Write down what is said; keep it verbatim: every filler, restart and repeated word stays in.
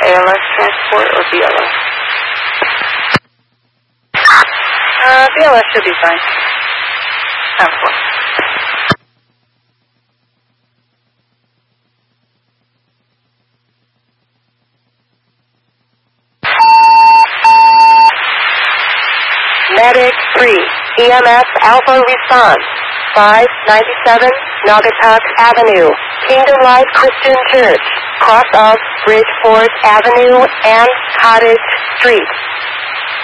A L S transport or B L S? Uh, B L S should be fine. ten four. Medic three, E M S Alpha response, five ninety-seven Naugatuck Avenue, Kingdom Life Christian Church, cross of Bridgeport Avenue and Cottage Street.